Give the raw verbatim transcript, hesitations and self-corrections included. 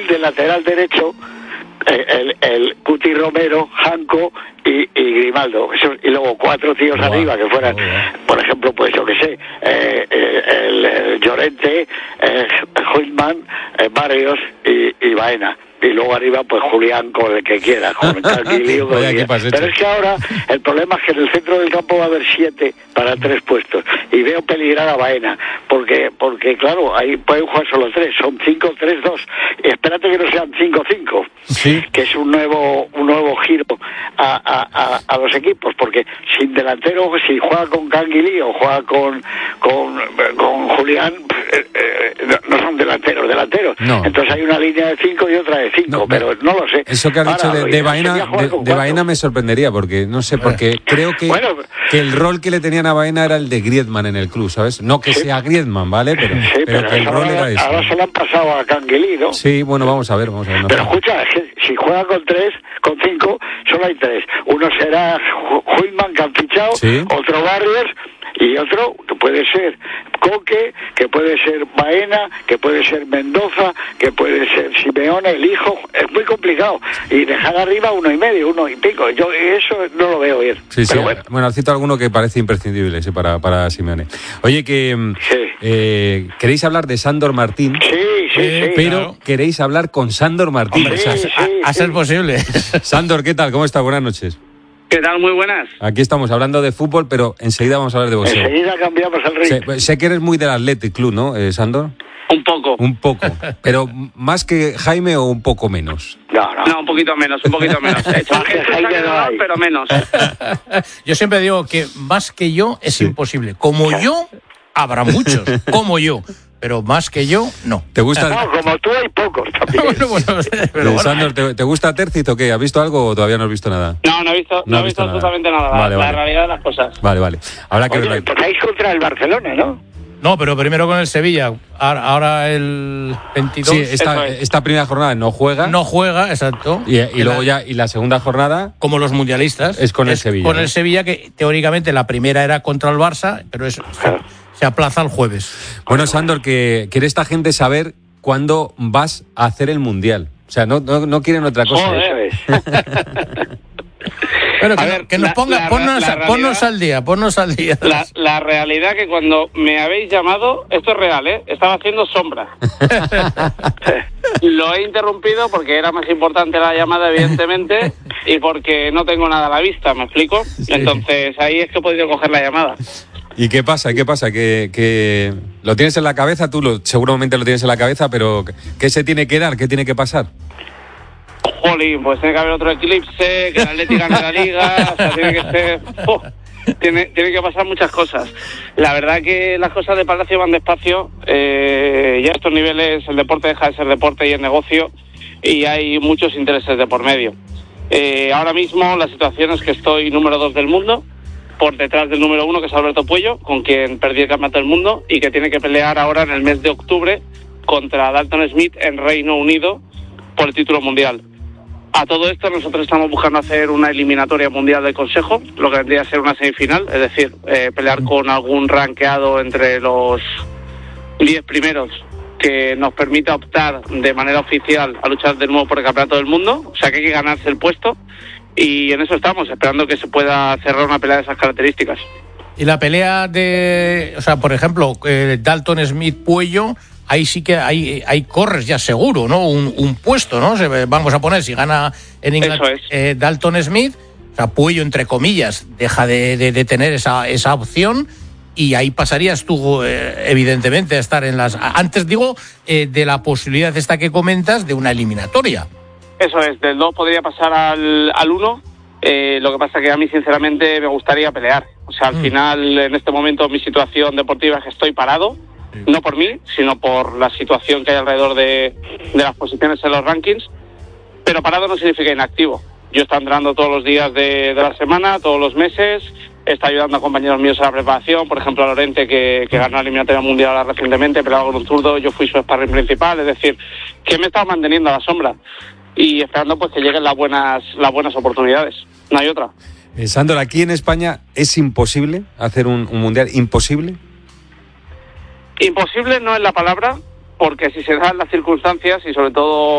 de lateral derecho el, el Cuti Romero, Janko y, y Grimaldo, eso, y luego cuatro tíos wow. arriba que fueran, wow. por ejemplo, pues yo que sé, eh, eh, el, el Llorente, eh, Huitman, eh, Barrios y, y Baena. Y luego arriba, pues Julián, con el que quiera, con Canguilío. Pero es que ahora el problema es que en el centro del campo va a haber siete para tres puestos. Y veo peligrar a Baena, porque, porque claro, ahí pueden jugar solo tres, son cinco tres dos. Y espérate que no sean cinco cinco, ¿sí? Que es un nuevo un nuevo giro a, a, a, a los equipos, porque sin delantero, si juega con Canguilío o juega con, con, con Julián, eh, eh, no son delanteros, delanteros. No. Entonces hay una línea de cinco y otra de cinco, no, pero no lo sé. Eso que has dicho de, de Baena, de, de Baena me sorprendería, porque no sé, porque creo que, bueno, que el rol que le tenían a Baena era el de Griezmann en el club, ¿sabes? No que sí. sea Griezmann, ¿vale? Pero, sí, pero, pero que el ahora, rol era ese. Ahora se lo han pasado a Canguilí, ¿no? Sí, bueno, vamos a ver, vamos a ver. No pero escucha, es que si juega con tres, con cinco, solo hay tres. Uno será Huitman, que han fichado, ¿sí? Otro Barrios, y otro que puede ser Coque, que puede ser Baena, que puede ser Mendoza, que puede ser Simeone, el hijo. Es muy complicado. Y dejar arriba uno y medio, uno y pico. Yo eso no lo veo bien. Sí, sí. Bueno, bueno cito alguno que parece imprescindible sí, para, para Simeone. Oye, que sí. eh, queréis hablar de Sandor Martín. Sí, sí, eh, sí. Pero claro. queréis hablar con Sandor Martín. Hombre, sí, sí, a, a ser sí. posible. Sandor, ¿qué tal? ¿Cómo está? Buenas noches. ¿Qué tal? Muy buenas. Aquí estamos hablando de fútbol, pero enseguida vamos a hablar de boxeo. Enseguida cambiamos el ritmo. Sé, sé que eres muy del Athletic Club, ¿no, eh, Sandor? Un poco. Un poco. Pero más que Jaime o un poco menos. No, no. No, un poquito menos, un poquito menos. He hecho que Jaime no hay. Pero menos. Yo siempre digo que más que yo es sí. imposible. Como yo, habrá muchos. Como yo. Pero más que yo, no. ¿Te gusta? No, como tú hay pocos también. bueno, bueno, pero bueno. Sandor, ¿te, ¿te gusta Tercit o qué? ¿Has visto algo o todavía no has visto nada? No, no he visto, no, no he visto, visto absolutamente nada. nada. Vale, la, vale. la realidad de las cosas. Vale, vale. Habrá que verlo. Estáis contra el Barcelona, ¿no? No, pero primero con el Sevilla. Ahora, ahora el veintidós. Sí, esta, es. esta primera jornada no juega. No juega, exacto. Y, y luego ya, y la segunda jornada. Como los mundialistas. Es con el es Sevilla. Con ¿no? el Sevilla, que teóricamente la primera era contra el Barça, pero eso se, se aplaza el jueves. Bueno, Sandor, que quiere esta gente saber cuándo vas a hacer el mundial. O sea, no, no, no quieren otra cosa. Joder. Bueno, que, ver, que nos la, ponga, la, ponnos, la realidad, ponnos al día, ponnos al día. La, la realidad que cuando me habéis llamado, esto es real, ¿eh? Estaba haciendo sombra. Lo he interrumpido porque era más importante la llamada, evidentemente, y porque no tengo nada a la vista, ¿me explico? Sí. Entonces ahí es que he podido coger la llamada. ¿Y qué pasa? ¿Qué pasa? Que, que lo tienes en la cabeza, tú lo, seguramente lo tienes en la cabeza, pero ¿qué se tiene que dar? ¿Qué tiene que pasar? Jolín, pues tiene que haber otro eclipse, que el Atlético gane la Liga, o sea, tiene que ser... Oh, tiene, tiene que pasar muchas cosas. La verdad que las cosas de Palacio van despacio, eh, ya a estos niveles el deporte deja de ser deporte y es negocio, y hay muchos intereses de por medio. Eh, ahora mismo la situación es que estoy número dos del mundo, por detrás del número uno, que es Alberto Puello, con quien perdí el campeonato del mundo, y que tiene que pelear ahora en el mes de octubre contra Dalton Smith en Reino Unido por el título mundial. A todo esto nosotros estamos buscando hacer una eliminatoria mundial del Consejo, lo que vendría a ser una semifinal, es decir, eh, pelear con algún rankeado entre los diez primeros que nos permita optar de manera oficial a luchar de nuevo por el campeonato del mundo, o sea que hay que ganarse el puesto, y en eso estamos, esperando que se pueda cerrar una pelea de esas características. Y la pelea de, o sea, por ejemplo, eh, Dalton Smith Puello, ahí sí que hay, hay corres ya seguro, ¿no? Un, un puesto, ¿no? Se, vamos a poner, si gana en Inglaterra es. eh, Dalton Smith, o sea, Puello, entre comillas, deja de, de, de tener esa, esa opción, y ahí pasarías tú, eh, evidentemente, a estar en las... Antes digo, eh, de la posibilidad esta que comentas de una eliminatoria. Eso es, del dos podría pasar al, al uno, eh, lo que pasa que a mí, sinceramente, me gustaría pelear. O sea, al mm. final, en este momento, mi situación deportiva es que estoy parado, no por mí, sino por la situación que hay alrededor de, de las posiciones en los rankings, pero parado no significa inactivo. Yo estoy entrenando todos los días de, de la semana, todos los meses, está ayudando a compañeros míos en la preparación, por ejemplo a Lorente, que, que ganó la eliminatoria mundial recientemente, peleaba con un zurdo, yo fui su sparring principal, es decir, que me he estado manteniendo a la sombra y esperando pues que lleguen las buenas, las buenas oportunidades, no hay otra. Eh, Sandor, aquí en España es imposible hacer un, un mundial, imposible. Imposible no es la palabra, porque si se dan las circunstancias y sobre todo